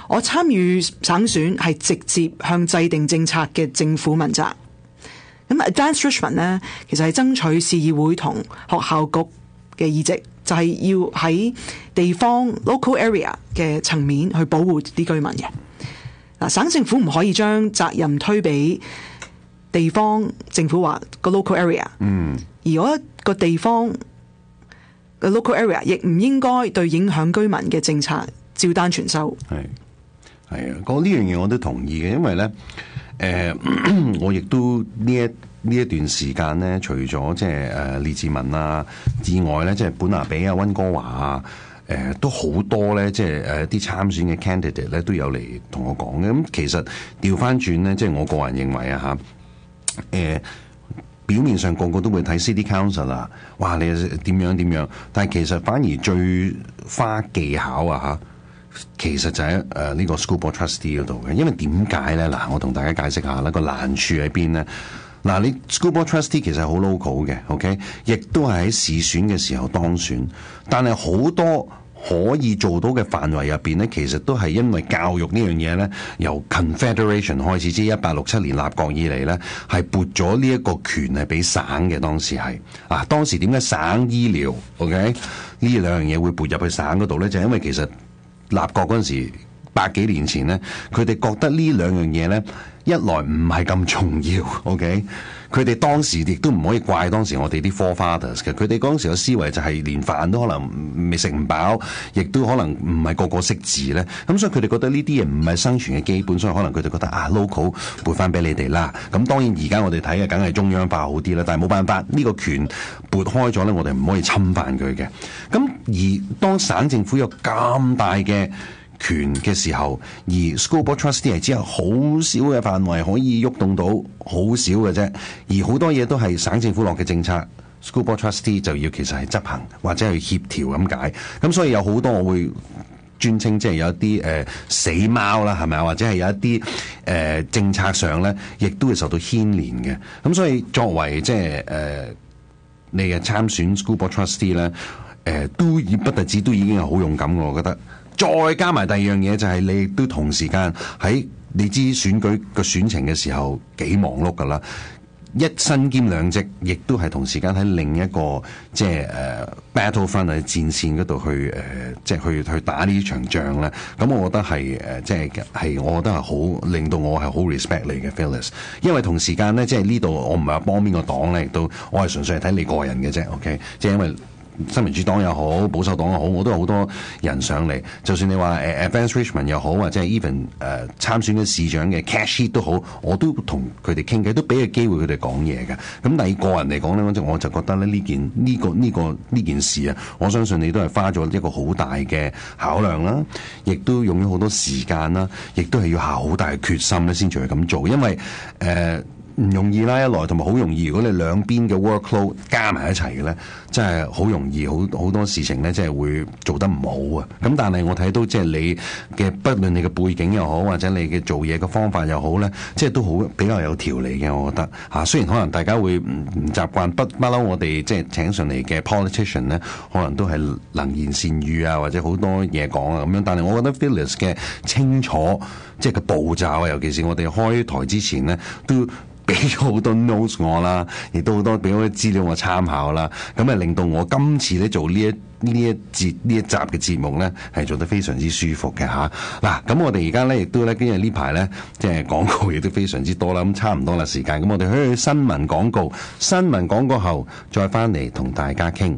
我參與省選係直接向制定政策嘅政府問責。咁 Advanced Richmond 呢，其實係爭取市議會同學校局嘅議席，就係要喺地方 local area 嘅層面去保護啲居民嘅。嗱，省政府唔可以將責任推俾地方政府話個 local area，而嗰個地方嘅 local area 亦唔應該對影響居民嘅政策照單全收。 係啊，講呢樣嘢我都同意嘅，因為咧，我亦都呢一段時間咧，除咗即係列治文啊之外咧，即係本拿比啊、溫哥華啊，都好多咧，即係啲參選嘅 candidate 咧都有嚟同我講嘅。咁其實調翻轉咧，即係我個人認為啊嚇，表面上個個都會睇 City Council 啦，哇你點樣，但係其實反而最花技巧啊嚇。其實就喺呢個 School Board Trustee 嗰度嘅，因為點解咧？嗱，我同大家解釋下啦，個難處喺邊咧？嗱，你 School Board Trustee 其實係好 local 嘅 ，OK， 亦都係喺市選嘅時候當選，但係好多可以做到嘅範圍入邊咧，其實都係因為教育呢樣嘢咧，由 Confederation 開始，即係1867年立國以嚟咧，係撥咗呢一個權係俾省嘅。當時係當時點解省醫療 OK 呢兩樣嘢會撥入去省嗰度咧？就係因為其實立國嗰陣時100幾年前咧，佢哋覺得呢兩樣嘢咧，一來唔係咁重要 ，OK？ 佢哋當時亦都唔可以怪當時我哋啲 forefathers 嘅，佢哋嗰陣時嘅思維就係連飯都可能未食唔飽，亦都可能唔係個個識字咧，咁所以佢哋覺得呢啲嘢唔係生存嘅基本，所以可能佢哋覺得local 撥翻俾你哋啦。咁當然而家我哋睇嘅梗係中央化好啲啦，但係冇辦法，呢個權撥開咗咧，我哋唔可以侵犯佢嘅。咁而當省政府有咁大嘅權嘅時候，而 School Board Trustee 係只有好少嘅範圍可以喐動到，好少嘅啫。而好多嘢都係省政府落嘅政策 ，School Board Trustee 就要其實係執行或者係協調咁解。咁所以有好多我會專稱即係有一啲死貓啦，係咪啊？或者係有一啲政策上咧，亦都會受到牽連嘅。咁所以作為即係你嘅參選 School Board Trustee 咧，都不特止都已經係好勇敢嘅，我覺得。再加埋第二樣嘢就係你都同時間喺你知選舉個選情嘅時候幾忙碌噶啦，一身兼兩職，亦都係同時間喺另一個即係battlefront 喺戰線嗰度去即係去打呢場仗咧。咁我覺得係即係我覺得係好令到我係好 respect 你嘅 Phyllis， 因為同時間咧即係呢度我唔係話幫邊個黨咧，亦都我係純粹係睇你個人嘅啫 ，OK， 即係因為新民主黨又好，保守黨又好，我都有好多人上嚟。就算你話Advanced Richmond 又好，或者係 even 參選嘅市長嘅 Cashy 都好，我都同佢哋傾偈，都俾個機會佢哋講嘢嘅。咁但係個人嚟講咧，我就覺得咧呢件事啊，我相信你都係花咗一個好大嘅考量啦，亦都用咗好多時間啦，亦都係要下好大嘅決心咧，先至去咁做，因為唔容易啦，一來同埋好容易。如果你兩邊嘅 workload 加埋一齊嘅咧，真係好容易，好多事情咧，即係會做得唔好啊。咁但係我睇到即係你嘅，不論你嘅背景又好，或者你嘅做嘢嘅方法又好咧，即係都好比較有條理嘅。我覺得嚇，雖然可能大家會唔習慣，不嬲我哋即係請上嚟嘅 politician 咧，可能都係能言善語啊，或者好多嘢講啊咁樣。但係我覺得 Phyllis 嘅清楚即係個步驟啊，尤其是我哋開台之前咧，都俾咗好多 notes 我啦，亦都好多俾咗啲資料我參考啦，咁啊令到我今次咧做呢一集嘅節目咧係做得非常之舒服嘅嚇。嗱，咁我哋而家咧亦都咧，因為呢排咧即係廣告亦都非常之多啦，咁差唔多啦時間，咁我哋去新聞廣告，新聞廣告後再翻嚟同大家傾。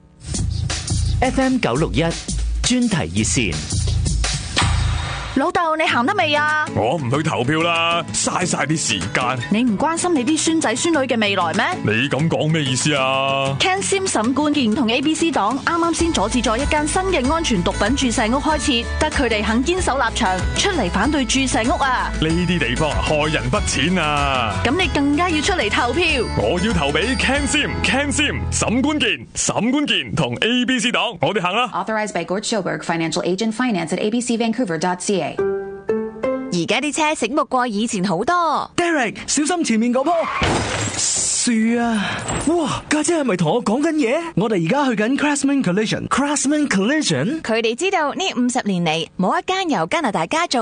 FM 961專題熱線。 老豆，你行得未啊？ 我唔去投票啦，嘥晒啲時間。 你唔關心你啲孫仔孫女嘅未來咩？ 你咁講咩意思啊？ Ken Sim 沈冠健同 ABC 黨啱啱先阻止咗一間新嘅安全毒品注射屋開設，得佢哋肯堅守立場，出嚟反對注射屋啊！ 呢啲地方害人不淺啊！ 咁你更加要出嚟投票。 我要投俾 Ken Sim 沈冠健同 ABC 黨，我哋行啦。 Authorized by Gord Schoberg, Financial Agent, Finance at abcvancouver.ca。 而家啲車醒目過以前好多。 Derek， 小心前面嗰棵樹啊！哇，家姐係咪同我講緊嘢？我哋而家去緊 Craftsman Collision。 佢哋知道呢50年嚟冇一間由加拿大家做